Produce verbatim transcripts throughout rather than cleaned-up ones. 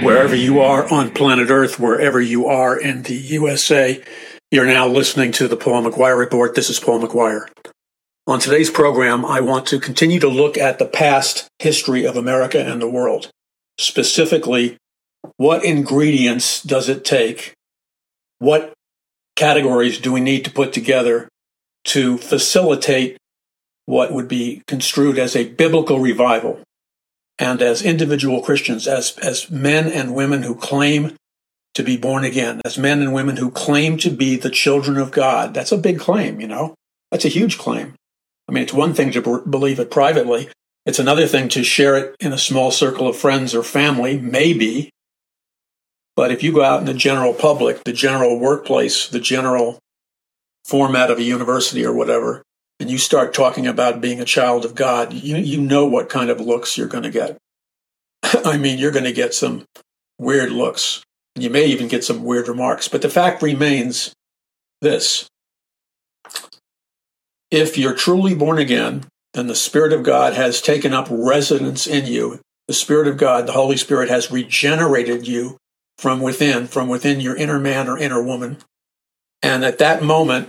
Wherever you are on planet Earth, wherever you are in the U S A, you're now listening to the Paul McGuire Report. This is Paul McGuire. On today's program, I want to continue to look at the past history of America and the world. Specifically, what ingredients does it take? What categories do we need to put together to facilitate what would be construed as a biblical revival? And as individual Christians, as, as men and women who claim to be born again, as men and women who claim to be the children of God, that's a big claim, you know? That's a huge claim. I mean, it's one thing to b- believe it privately. It's another thing to share it in a small circle of friends or family, maybe. But if you go out in the general public, the general workplace, the general format of a university or whatever, and you start talking about being a child of God, you, you know what kind of looks you're going to get. I mean, you're going to get some weird looks. You may even get some weird remarks. But the fact remains this. If you're truly born again, then the Spirit of God has taken up residence in you. The Spirit of God, the Holy Spirit, has regenerated you from within, from within your inner man or inner woman. And at that moment,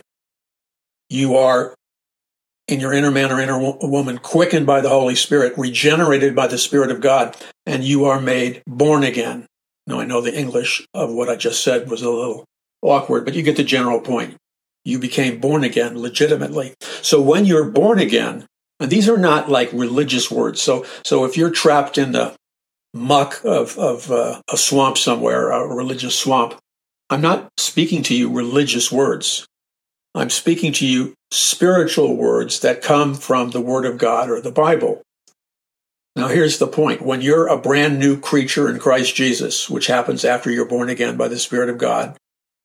you are in your inner man or inner wo- woman, quickened by the Holy Spirit, regenerated by the Spirit of God, and you are made born again. Now, I know the English of what I just said was a little awkward, but you get the general point. You became born again legitimately. So when you're born again, and these are not like religious words. So, so if you're trapped in the muck of, of uh, a swamp somewhere, a religious swamp, I'm not speaking to you religious words. I'm speaking to you spiritual words that come from the Word of God or the Bible. Now, here's the point. When you're a brand new creature in Christ Jesus, which happens after you're born again by the Spirit of God,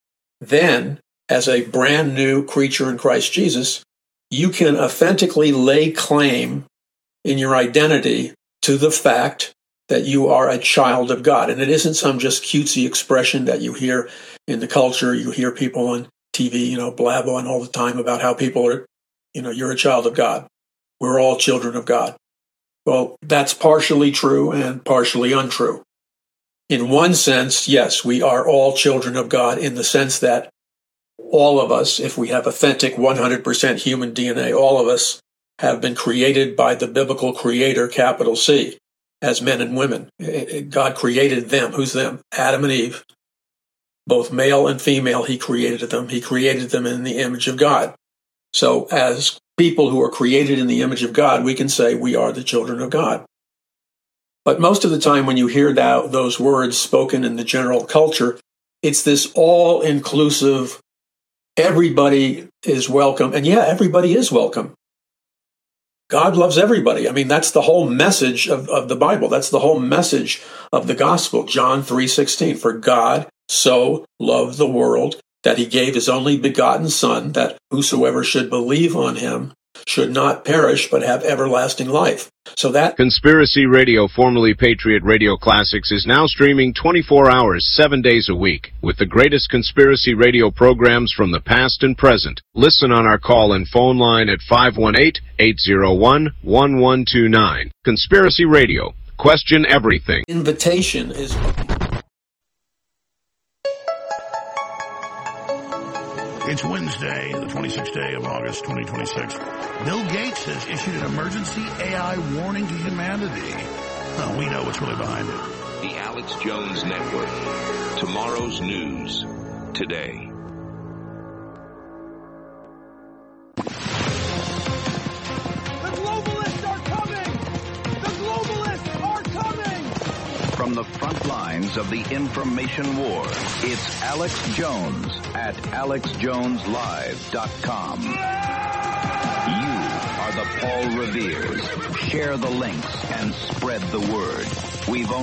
then, as a brand new creature in Christ Jesus, you can authentically lay claim in your identity to the fact that you are a child of God. And it isn't some just cutesy expression that you hear in the culture. You hear people on T V, you know, blab on all the time about how people are, you know, you're a child of God. We're all children of God. Well, that's partially true and partially untrue. In one sense, yes, we are all children of God in the sense that all of us, if we have authentic one hundred percent human D N A, all of us have been created by the biblical creator, capital C, as men and women. God created them. Who's them? Adam and Eve. Both male and female, he created them. He created them in the image of God. So as people who are created in the image of God, we can say we are the children of God. But most of the time when you hear that, those words spoken in the general culture, it's this all-inclusive, everybody is welcome. And yeah, everybody is welcome. God loves everybody. I mean, that's the whole message of, of the Bible. That's the whole message of the gospel. John three sixteen, for God so loved the world that he gave his only begotten Son, that whosoever should believe on him should not perish but have everlasting life. So that Conspiracy Radio, formerly Patriot Radio Classics, is now streaming twenty-four hours, seven days a week, with the greatest conspiracy radio programs from the past and present. Listen on our call and phone line at five one eight, eight zero one, one one two nine. Conspiracy Radio. Question everything. invitation is... It's Wednesday, the twenty-sixth day of August, twenty twenty-six. Bill Gates has issued an emergency A I warning to humanity. Well, we know what's really behind it. The Alex Jones Network. Tomorrow's news today. The globalists are coming! The globalists are coming! From the front lines of the information war, it's Alex Jones at alex jones live dot com. You are the Paul Reveres. Share the links and spread the word. We've only